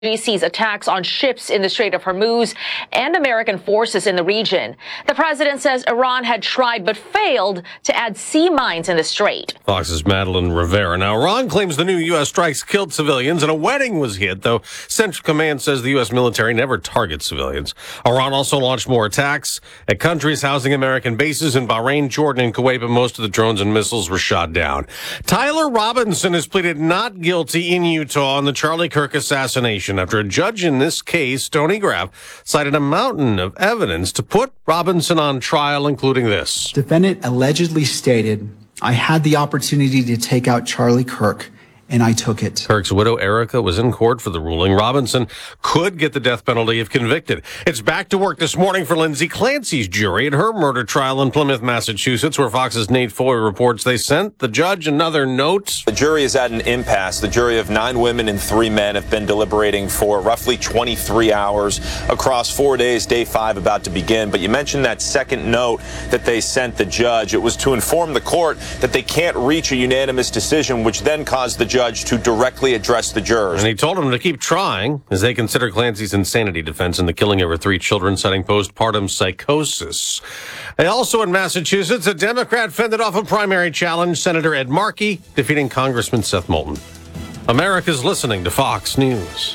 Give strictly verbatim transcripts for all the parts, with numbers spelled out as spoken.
sees attacks on ships in the Strait of Hormuz and American forces in the region. The president says Iran had tried but failed to add sea mines in the strait. Fox's Madeline Rivera. Now, Iran claims the new U S strikes killed civilians and a wedding was hit, though Central Command says the U S military never targets civilians. Iran also launched more attacks at countries housing American bases in Bahrain, Jordan, and Kuwait, but most of the drones and missiles were shot down. Tyler Robinson has pleaded not guilty in Utah on the Charlie Kirk assassination after a judge in this case, Tony Graff, cited a mountain of evidence to put Robinson on trial, including this. Defendant allegedly stated, "I had the opportunity to take out Charlie Kirk, and I took it." Kirk's widow, Erica, was in court for the ruling. Robinson could get the death penalty if convicted. It's back to work this morning for Lindsay Clancy's jury at her murder trial in Plymouth, Massachusetts, where Fox's Nate Foy reports they sent the judge another note. The jury is at an impasse. The jury of nine women and three men have been deliberating for roughly twenty-three hours across four days, day five about to begin. But you mentioned that second note that they sent the judge. It was to inform the court that they can't reach a unanimous decision, which then caused the judge to directly address the jurors. And he told them to keep trying as they consider Clancy's insanity defense in the killing of her three children, citing postpartum psychosis. And also in Massachusetts, a Democrat fended off a primary challenge, Senator Ed Markey, defeating Congressman Seth Moulton. America's listening to Fox News.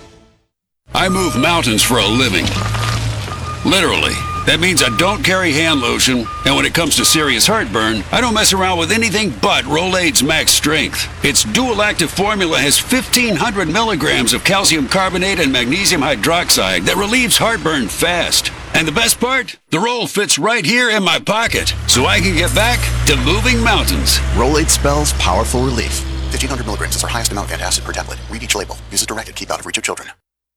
I move mountains for a living. Literally. That means I don't carry hand lotion, and when it comes to serious heartburn, I don't mess around with anything but Rolaids Max Strength. Its dual-active formula has fifteen hundred milligrams of calcium carbonate and magnesium hydroxide that relieves heartburn fast. And the best part? The roll fits right here in my pocket, so I can get back to moving mountains. Rolaids spells powerful relief. fifteen hundred milligrams is our highest amount of antacid per tablet. Read each label. Use as directed. Keep out of reach of children.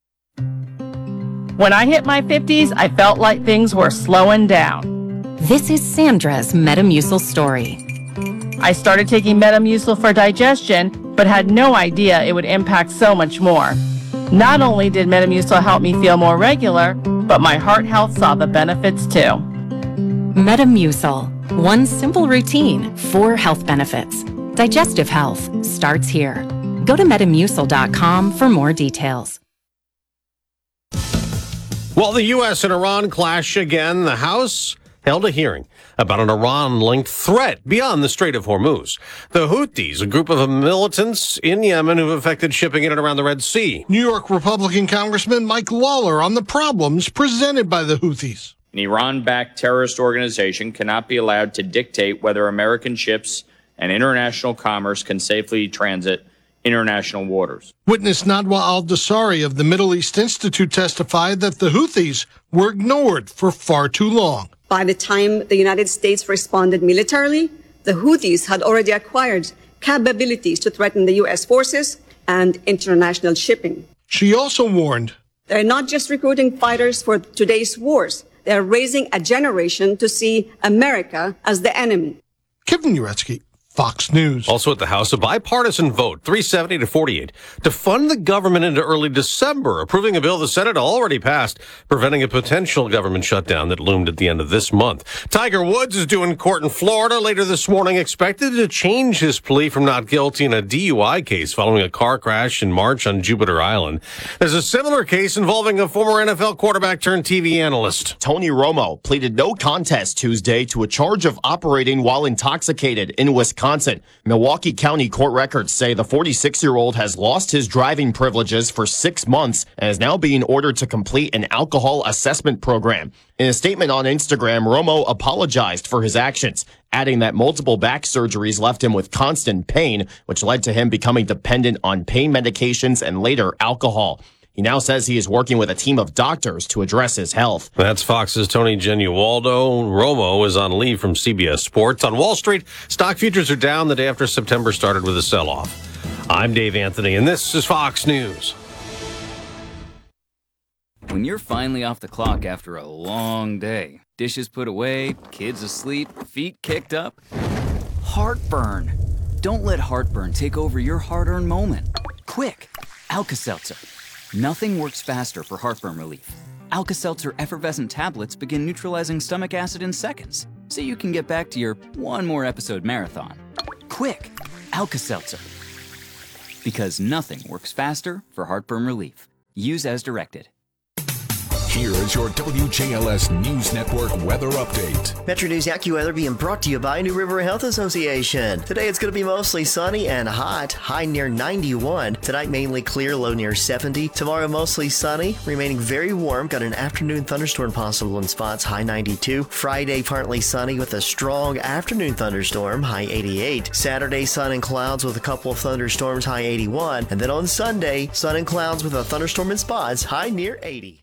When I hit my fifties, I felt like things were slowing down. This is Sandra's Metamucil story. I started taking Metamucil for digestion, but had no idea it would impact so much more. Not only did Metamucil help me feel more regular, but my heart health saw the benefits too. Metamucil. One simple routine, four health benefits. Digestive health starts here. Go to metamucil dot com for more details. While the U S and Iran clash again, the House held a hearing about an Iran-linked threat beyond the Strait of Hormuz. The Houthis, a group of militants in Yemen who've affected shipping in and around the Red Sea. New York Republican Congressman Mike Lawler on the problems presented by the Houthis. An Iran-backed terrorist organization cannot be allowed to dictate whether American ships and international commerce can safely transit international waters. Witness Nadwa al-Dosari of the Middle East Institute testified that the Houthis were ignored for far too long. By the time the United States responded militarily, the Houthis had already acquired capabilities to threaten the U S forces and international shipping. She also warned, they're not just recruiting fighters for today's wars. They're raising a generation to see America as the enemy. Kevin Uretsky, Fox News. Also at the House, a bipartisan vote, three seventy to forty-eight, to fund the government into early December, approving a bill the Senate already passed, preventing a potential government shutdown that loomed at the end of this month. Tiger Woods is due in court in Florida later this morning, expected to change his plea from not guilty in a D U I case following a car crash in March on Jupiter Island. There's a similar case involving a former N F L quarterback turned T V analyst. Tony Romo pleaded no contest Tuesday to a charge of operating while intoxicated in Wisconsin. Milwaukee County court records say the forty-six-year-old has lost his driving privileges for six months and is now being ordered to complete an alcohol assessment program. In a statement on Instagram, Romo apologized for his actions, adding that multiple back surgeries left him with constant pain, which led to him becoming dependent on pain medications and later alcohol. He now says he is working with a team of doctors to address his health. That's Fox's Tony Genualdo. Romo is on leave from C B S Sports. On Wall Street, stock futures are down the day after September started with a sell-off. I'm Dave Anthony, and this is Fox News. When you're finally off the clock after a long day, dishes put away, kids asleep, feet kicked up, heartburn. Don't let heartburn take over your hard-earned moment. Quick, Alka-Seltzer. Nothing works faster for heartburn relief. Alka-Seltzer effervescent tablets begin neutralizing stomach acid in seconds, so you can get back to your one more episode marathon. Quick, Alka-Seltzer. Because nothing works faster for heartburn relief. Use as directed. Here is your W J L S News Network weather update. Metro News AccuWeather being brought to you by New River Health Association. Today it's going to be mostly sunny and hot, high near ninety-one. Tonight mainly clear, low near seventy. Tomorrow mostly sunny, remaining very warm. Got an afternoon thunderstorm possible in spots, high ninety-two. Friday partly sunny with a strong afternoon thunderstorm, high eighty-eight. Saturday sun and clouds with a couple of thunderstorms, high eighty-one. And then on Sunday, sun and clouds with a thunderstorm in spots, high near eighty.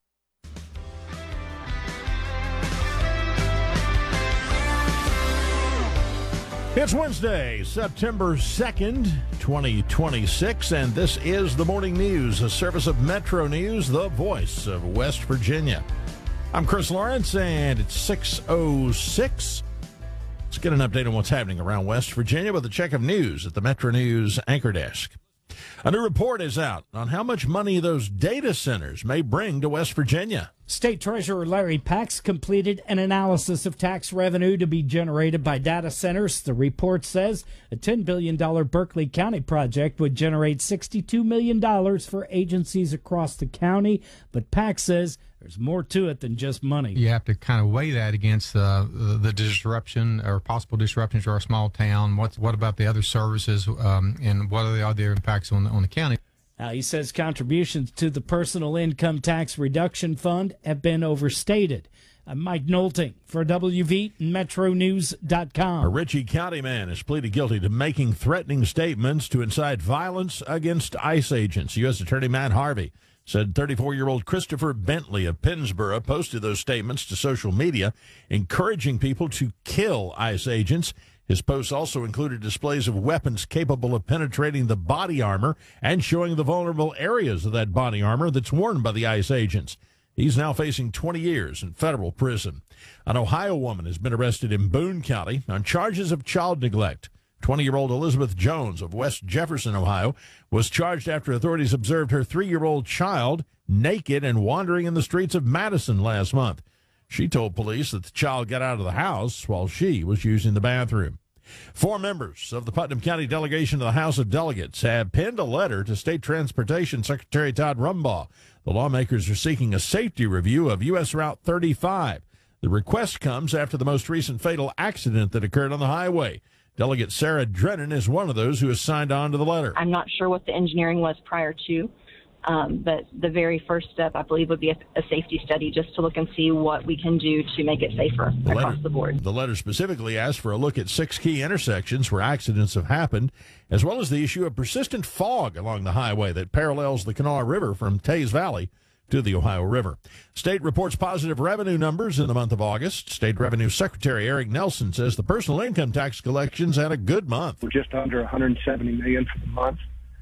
It's Wednesday, September second, twenty twenty-six, and this is the Morning News, a service of Metro News, the voice of West Virginia. I'm Chris Lawrence, and it's six oh six. Let's get an update on what's happening around West Virginia with a check of news at the Metro News anchor desk. A new report is out on how much money those data centers may bring to West Virginia. State Treasurer Larry Pax completed an analysis of tax revenue to be generated by data centers. The report says a ten billion dollars Berkeley County project would generate sixty-two million dollars for agencies across the county. But Pax says there's more to it than just money. You have to kind of weigh that against uh, the, the disruption or possible disruptions to our small town. What's, what about the other services um, and what are the other impacts on the, on the county? Now, he says contributions to the Personal Income Tax Reduction Fund have been overstated. I'm Mike Nolting for W V and Metro News dot com. A Ritchie County man has pleaded guilty to making threatening statements to incite violence against ICE agents. U S Attorney Matt Harvey said thirty-four-year-old Christopher Bentley of Pennsboro posted those statements to social media, encouraging people to kill ICE agents. His posts also included displays of weapons capable of penetrating the body armor and showing the vulnerable areas of that body armor that's worn by the ICE agents. He's now facing twenty years in federal prison. An Ohio woman has been arrested in Boone County on charges of child neglect. twenty-year-old Elizabeth Jones of West Jefferson, Ohio, was charged after authorities observed her three-year-old child naked and wandering in the streets of Madison last month. She told police that the child got out of the house while she was using the bathroom. Four members of the Putnam County delegation to the House of Delegates have penned a letter to State Transportation Secretary Todd Rumbaugh. The lawmakers are seeking a safety review of U S Route thirty-five. The request comes after the most recent fatal accident that occurred on the highway. Delegate Sarah Drennan is one of those who has signed on to the letter. I'm not sure what the engineering was prior to. Um, but the very first step, I believe, would be a, a safety study just to look and see what we can do to make it safer the across letter, the board. The letter specifically asks for a look at six key intersections where accidents have happened, as well as the issue of persistent fog along the highway that parallels the Kanawha River from Tays Valley to the Ohio River. State reports positive revenue numbers in the month of August. State Revenue Secretary Eric Nelson says the personal income tax collections had a good month. We're just under one hundred seventy million dollars for the month.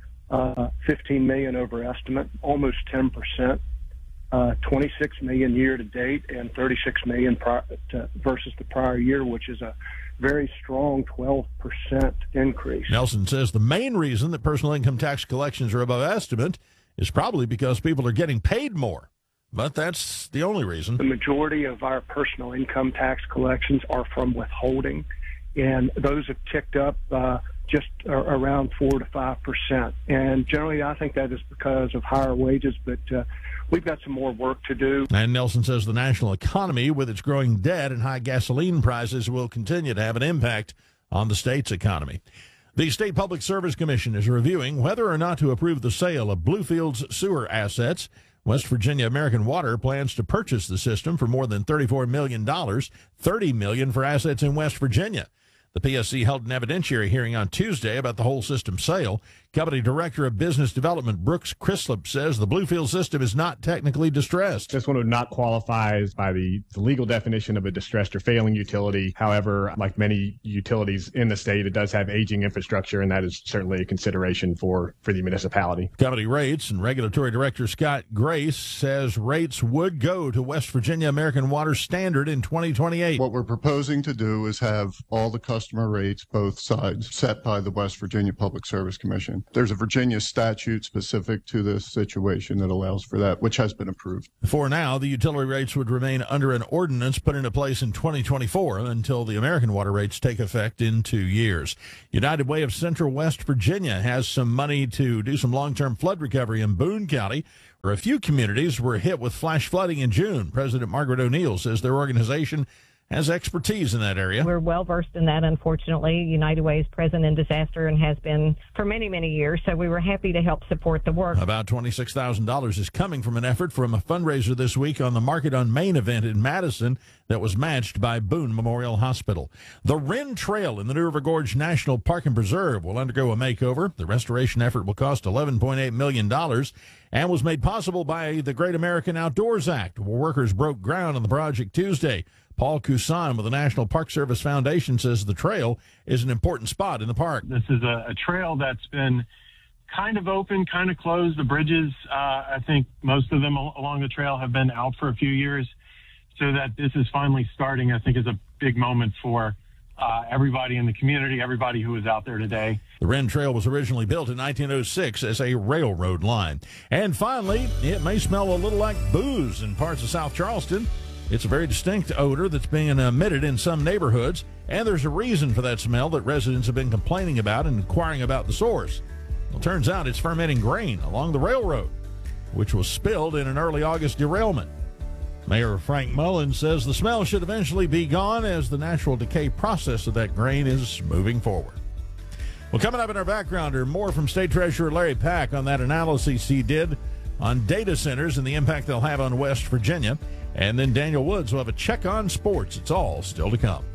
Uh, fifteen million over estimate, almost ten percent, uh, twenty-six million year to date, and thirty-six million pri- to, versus the prior year, which is a very strong twelve percent increase. Nelson says the main reason that personal income tax collections are above estimate is probably because people are getting paid more. But that's the only reason. The majority of our personal income tax collections are from withholding, and those have ticked up uh, just around four to five percent. And generally, I think that is because of higher wages, but uh, we've got some more work to do. And Nelson says the national economy, with its growing debt and high gasoline prices, will continue to have an impact on the state's economy. The State Public Service Commission is reviewing whether or not to approve the sale of Bluefield's sewer assets. West Virginia American Water plans to purchase the system for more than thirty-four million dollars, thirty million dollars for assets in West Virginia. The P S C held an evidentiary hearing on Tuesday about the whole system sale. Company Director of Business Development Brooks Crislip says the Bluefield system is not technically distressed. This one would not qualify by the, the legal definition of a distressed or failing utility. However, like many utilities in the state, it does have aging infrastructure, and that is certainly a consideration for, for the municipality. Company rates and Regulatory Director Scott Grace says rates would go to West Virginia American Water standard in twenty twenty-eight. What we're proposing to do is have all the customers customer rates, both sides, set by the West Virginia Public Service Commission. There's a Virginia statute specific to this situation that allows for that, which has been approved. For now, the utility rates would remain under an ordinance put into place in twenty twenty-four until the American water rates take effect in two years. United Way of Central West Virginia has some money to do some long-term flood recovery in Boone County, where a few communities were hit with flash flooding in June. President Margaret O'Neill says their organization has expertise in that area. We're well versed in that, unfortunately. United Way is present in disaster and has been for many, many years, so we were happy to help support the work. About twenty-six thousand dollars is coming from an effort from a fundraiser this week on the Market on Main event in Madison that was matched by Boone Memorial Hospital. The Wren Trail in the New River Gorge National Park and Preserve will undergo a makeover. The restoration effort will cost eleven point eight million dollars and was made possible by the Great American Outdoors Act, where workers broke ground on the project Tuesday. Paul Cousin with the National Park Service Foundation says the trail is an important spot in the park. This is a, a trail that's been kind of open, kind of closed. The bridges, uh, I think most of them along the trail have been out for a few years. So that this is finally starting, I think, is a big moment for uh, everybody in the community, everybody who is out there today. The Wren Trail was originally built in nineteen oh six as a railroad line. And finally, it may smell a little like booze in parts of South Charleston. It's a very distinct odor that's being emitted in some neighborhoods, and there's a reason for that smell that residents have been complaining about and inquiring about the source. Well, it turns out it's fermenting grain along the railroad, which was spilled in an early August derailment. Mayor Frank Mullins says the smell should eventually be gone as the natural decay process of that grain is moving forward. Well, coming up in our backgrounder, more from State Treasurer Larry Pack on that analysis he did on data centers and the impact they'll have on West Virginia. And then Daniel Woods will have a check on sports. It's all still to come.